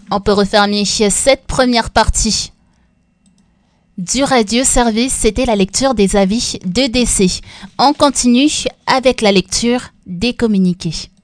On peut refermer cette première partie du radio service. C'était la lecture des avis de décès. On continue avec la lecture des communiqués.